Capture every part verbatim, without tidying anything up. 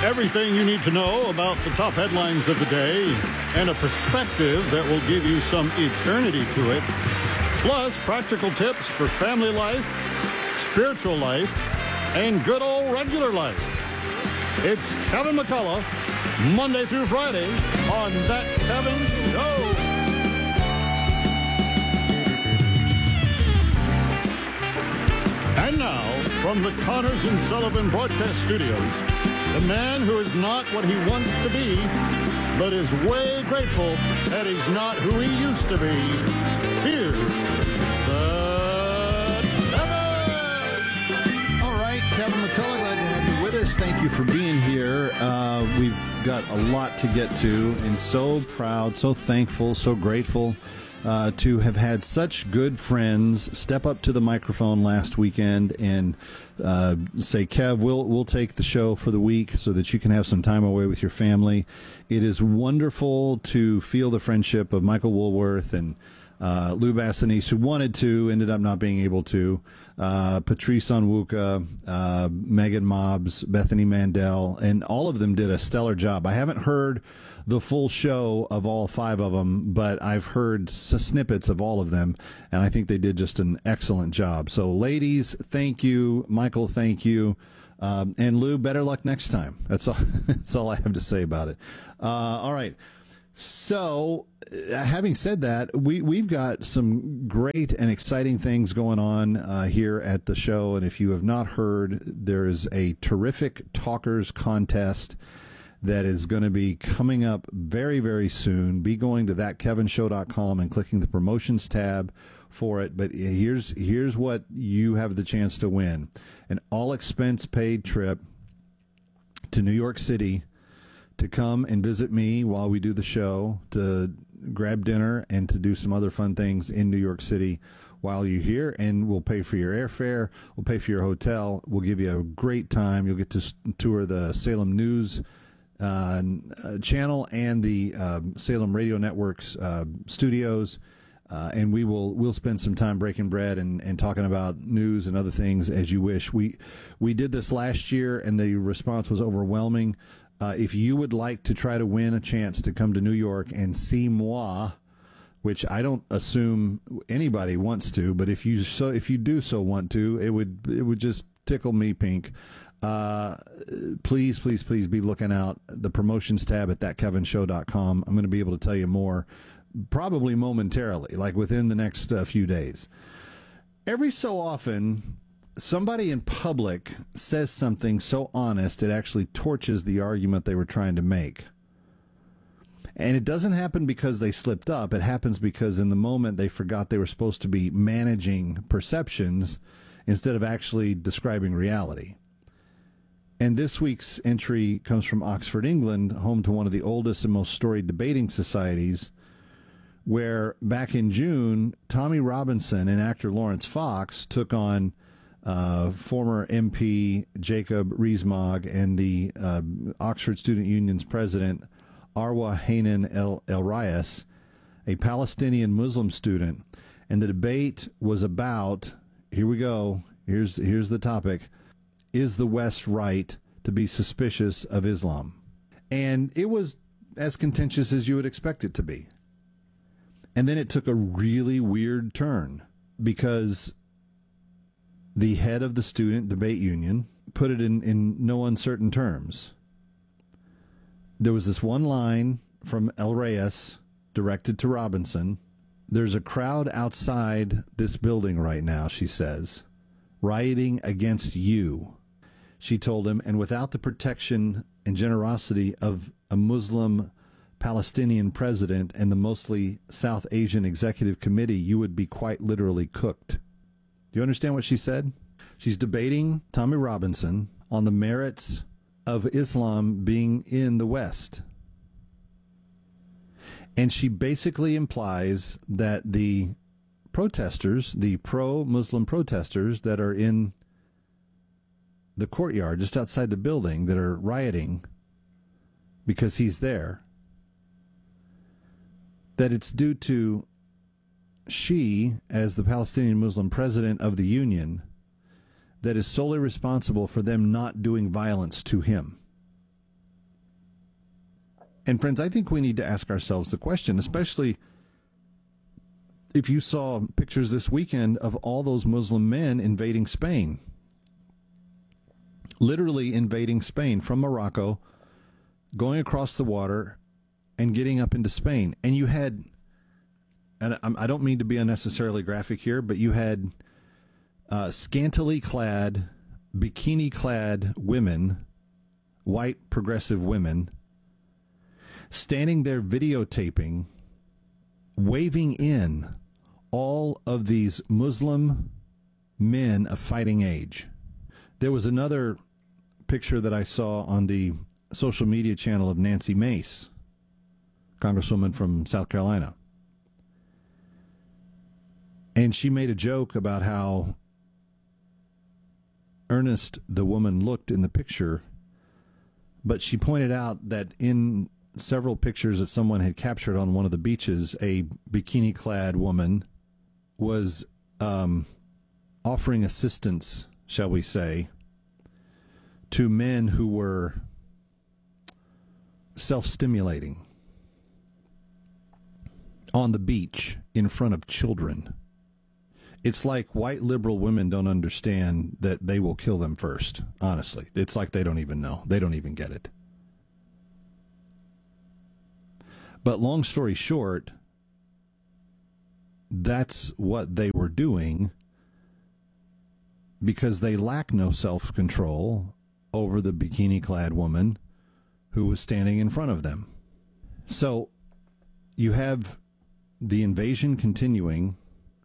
Everything you need to know about the top headlines of the day and a perspective that will give you some eternity to it. Plus, practical tips for family life, spiritual life, and good old regular life. It's Kevin McCullough, Monday through Friday on That Kevin Show. And now, from the Connors and Sullivan Broadcast Studios, the man who is not what he wants to be, but is way grateful that he's not who he used to be. Here's the Kevin! All right, Kevin McCullough, glad to have you with us. Thank you for being here. Uh, we've got a lot to get to, and so proud, so thankful, so grateful Uh, to have had such good friends step up to the microphone last weekend and uh, say, Kev, we'll we'll take the show for the week so that you can have some time away with your family. It is wonderful to feel the friendship of Michael Woolworth and uh, Lou Bassanese, who wanted to, ended up not being able to, uh, Patrice Onwuka, uh, Megan Mobbs, Bethany Mandel, and all of them did a stellar job. I haven't heard the full show of all five of them, but I've heard s- snippets of all of them, and I think they did just an excellent job. So, ladies, thank you. Michael, thank you. Um, and Lou, better luck next time. That's all, that's all I have to say about it. Uh, all right. So, uh, having said that, we, we've got some great and exciting things going on uh, here at the show, and if you have not heard, there is a terrific talkers contest that is going to be coming up very, very soon. Be going to that kevin show dot com and clicking the promotions tab for it. But here's here's what you have the chance to win. An all-expense-paid trip to New York City to come and visit me while we do the show, to grab dinner, and to do some other fun things in New York City while you're here. And we'll pay for your airfare. We'll pay for your hotel. We'll give you a great time. You'll get to tour the Salem News Uh, channel and the uh, Salem Radio Network's uh, studios, uh, and we will we'll spend some time breaking bread and, and talking about news and other things as you wish. We we did this last year, and the response was overwhelming. Uh, if you would like to try to win a chance to come to New York and see moi, which I don't assume anybody wants to, but if you so if you do so want to, it would it would just tickle me pink. Uh, please, please, please be looking out the promotions tab at that kevin show dot com. I'm going to be able to tell you more probably momentarily, like within the next uh, few days. Every so often, somebody in public says something so honest it actually torches the argument they were trying to make. And it doesn't happen because they slipped up. It happens because in the moment they forgot they were supposed to be managing perceptions instead of actually describing reality. And this week's entry comes from Oxford, England, home to one of the oldest and most storied debating societies, where back in June, Tommy Robinson and actor Lawrence Fox took on uh, former M P Jacob Rees-Mogg and the uh, Oxford Student Union's president, Arwa Hanan El, El Rayas, a Palestinian Muslim student. And the debate was about, here we go, here's here's the topic, is the West right to be suspicious of Islam? And it was as contentious as you would expect it to be. And then it took a really weird turn because the head of the student debate union put it in, in no uncertain terms. There was this one line from El Reyes directed to Robinson. There's a crowd outside this building right now, she says, rioting against you. She told him, and without the protection and generosity of a Muslim Palestinian president and the mostly South Asian Executive Committee, you would be quite literally cooked. Do you understand what she said? She's debating Tommy Robinson on the merits of Islam being in the West. And she basically implies that the protesters, the pro-Muslim protesters that are in the courtyard just outside the building that are rioting because he's there, that it's due to she, as the Palestinian Muslim president of the union, that is solely responsible for them not doing violence to him. And friends, I think we need to ask ourselves the question, especially if you saw pictures this weekend of all those Muslim men invading Spain. Literally invading Spain from Morocco, going across the water and getting up into Spain. And you had, and I don't mean to be unnecessarily graphic here, but you had uh, scantily clad, bikini-clad women, white progressive women, standing there videotaping, waving in all of these Muslim men of fighting age. There was another picture that I saw on the social media channel of Nancy Mace, Congresswoman from South Carolina. And she made a joke about how earnest the woman looked in the picture, but she pointed out that in several pictures that someone had captured on one of the beaches, a bikini-clad woman was um, offering assistance, shall we say, to men who were self-stimulating on the beach in front of children. It's like white liberal women don't understand that they will kill them first, honestly. It's like they don't even know. They don't even get it. But long story short, that's what they were doing because they lack no self-control over the bikini-clad woman who was standing in front of them. So you have the invasion continuing,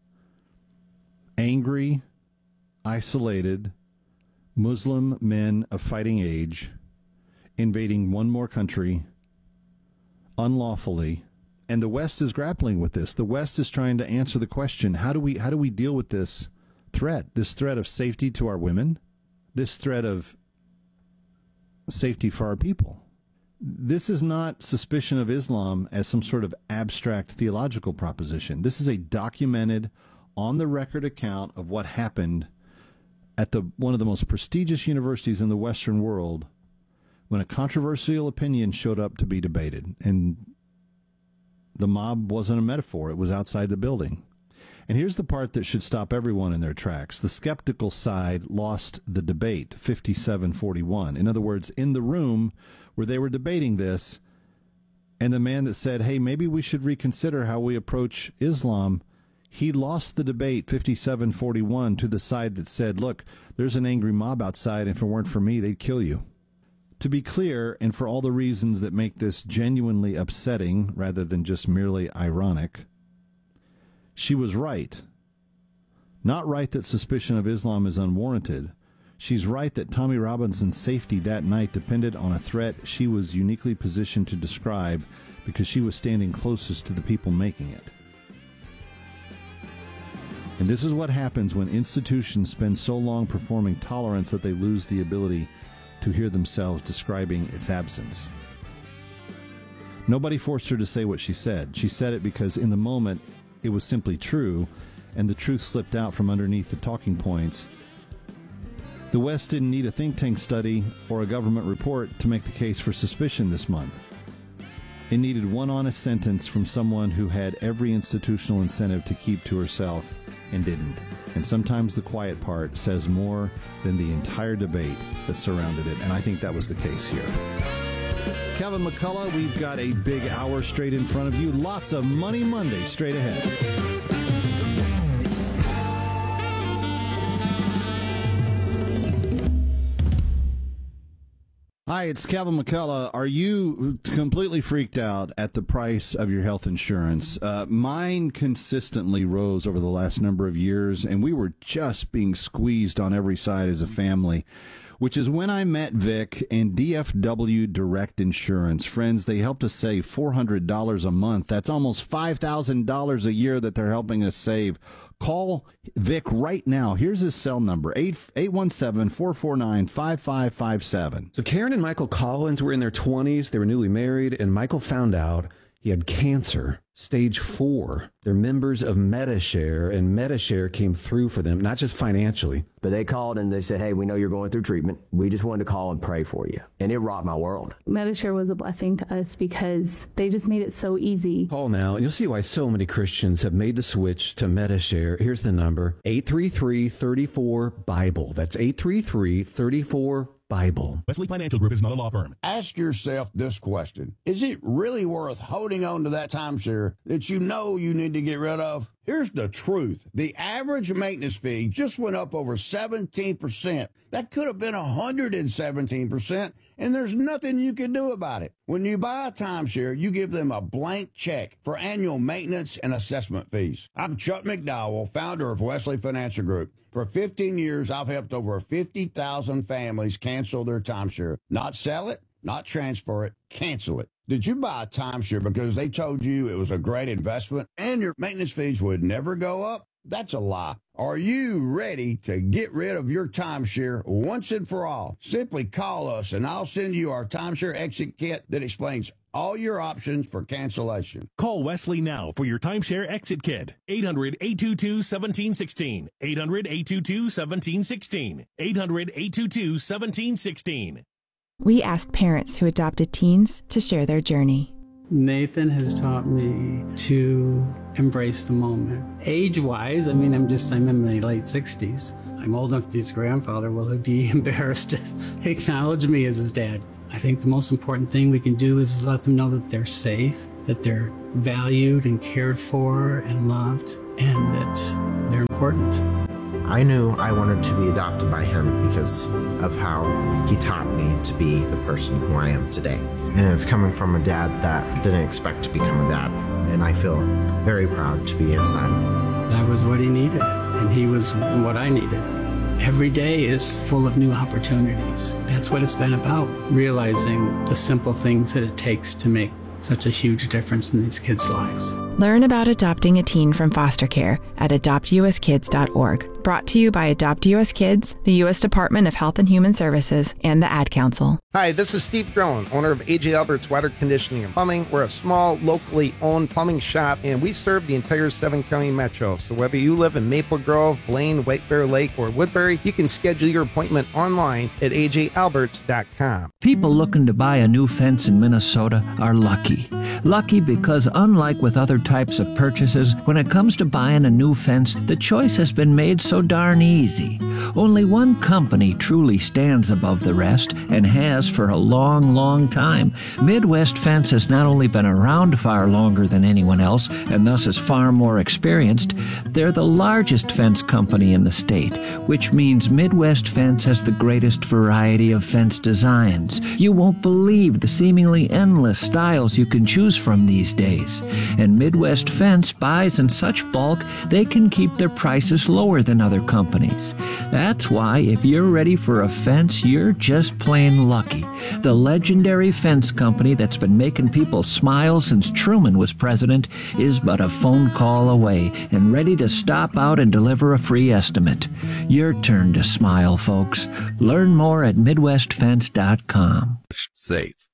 angry, isolated Muslim men of fighting age invading one more country unlawfully, and the West is grappling with this. The West is trying to answer the question, how do we how do we deal with this threat, this threat of safety to our women, this threat of safety for our people? This is not suspicion of Islam as some sort of abstract theological proposition. This is a documented, on-the-record account of what happened at the one of the most prestigious universities in the Western world when a controversial opinion showed up to be debated. And the mob wasn't a metaphor. It was outside the building. And here's the part that should stop everyone in their tracks. The skeptical side lost the debate, fifty-seven forty-one. In other words, in the room where they were debating this, and the man that said, hey, maybe we should reconsider how we approach Islam, he lost the debate, fifty-seven forty-one, to the side that said, look, there's an angry mob outside, and if it weren't for me, they'd kill you. To be clear, and for all the reasons that make this genuinely upsetting rather than just merely ironic, she was right. Not right that suspicion of Islam is unwarranted. She's right that Tommy Robinson's safety that night depended on a threat she was uniquely positioned to describe because she was standing closest to the people making it. And this is what happens when institutions spend so long performing tolerance that they lose the ability to hear themselves describing its absence. Nobody forced her to say what she said. She said it because in the moment it was simply true, and the truth slipped out from underneath the talking points. The West didn't need a think tank study or a government report to make the case for suspicion this month. It needed one honest sentence from someone who had every institutional incentive to keep to herself and didn't. And sometimes the quiet part says more than the entire debate that surrounded it, and I think that was the case here. Kevin McCullough, we've got a big hour straight in front of you. Lots of Money Monday straight ahead. Hi, it's Kevin McCullough. Are you completely freaked out at the price of your health insurance? Uh, mine consistently rose over the last number of years, and we were just being squeezed on every side as a family, which is when I met Vic and D F W Direct Insurance. Friends, they helped us save four hundred dollars a month. That's almost five thousand dollars a year that they're helping us save. Call Vic right now. Here's his cell number, eight one seven, four four nine, five five five seven. So Karen and Michael Collins were in their twenties. They were newly married, and Michael found out he He had cancer, stage four. They're members of Medi-Share, and Medi-Share came through for them, not just financially. But they called and they said, hey, we know you're going through treatment. We just wanted to call and pray for you. And it rocked my world. Medi-Share was a blessing to us because they just made it so easy. Call now, and you'll see why so many Christians have made the switch to Medi-Share. Here's the number, eight three three, three four, Bible. That's eight three three, three four, Bible. Wesley Financial Group is not a law firm. Ask yourself this question. Is it really worth holding on to that timeshare that you know you need to get rid of? Here's the truth. The average maintenance fee just went up over seventeen percent. That could have been one hundred seventeen percent, and there's nothing you can do about it. When you buy a timeshare, you give them a blank check for annual maintenance and assessment fees. I'm Chuck McDowell, founder of Wesley Financial Group. For fifteen years, I've helped over fifty thousand families cancel their timeshare. Not sell it, not transfer it, cancel it. Did you buy a timeshare because they told you it was a great investment and your maintenance fees would never go up? That's a lie. Are you ready to get rid of your timeshare once and for all? Simply call us and I'll send you our timeshare exit kit that explains all your options for cancellation. Call Wesley now for your timeshare exit kit. eight hundred, eight two two, one seven one six. eight hundred, eight two two, one seven one six. eight hundred, eight two two, one seven one six. We asked parents who adopted teens to share their journey. Nathan has taught me to embrace the moment. Age-wise, I mean, I'm just, I'm in my late sixties. I'm old enough to be his grandfather. Will he be embarrassed to acknowledge me as his dad? I think the most important thing we can do is let them know that they're safe, that they're valued and cared for and loved, and that they're important. I knew I wanted to be adopted by him because of how he taught me to be the person who I am today. And it's coming from a dad that didn't expect to become a dad. And I feel very proud to be his son. That was what he needed, and he was what I needed. Every day is full of new opportunities. That's what it's been about, realizing the simple things that it takes to make such a huge difference in these kids' lives. Learn about adopting a teen from foster care at adopt u s kids dot org. Brought to you by Adopt U S Kids, the U S Department of Health and Human Services, and the Ad Council. Hi, this is Steve Drone, owner of A J Alberts Water Conditioning and Plumbing. We're a small, locally owned plumbing shop, and we serve the entire seven-county metro. So whether you live in Maple Grove, Blaine, White Bear Lake, or Woodbury, you can schedule your appointment online at a j alberts dot com. People looking to buy a new fence in Minnesota are lucky. Lucky because unlike with other types of purchases, when it comes to buying a new fence, the choice has been made so darn easy. Only one company truly stands above the rest and has for a long, long time. Midwest Fence has not only been around far longer than anyone else and thus is far more experienced, they're the largest fence company in the state, which means Midwest Fence has the greatest variety of fence designs. You won't believe the seemingly endless styles you can choose from these days. And Midwest Fence buys in such bulk, they can keep their prices lower than other companies. That's why if you're ready for a fence, you're just plain lucky. The legendary fence company that's been making people smile since Truman was president is but a phone call away and ready to stop out and deliver a free estimate. Your turn to smile, folks. Learn more at midwest fence dot com. Safe.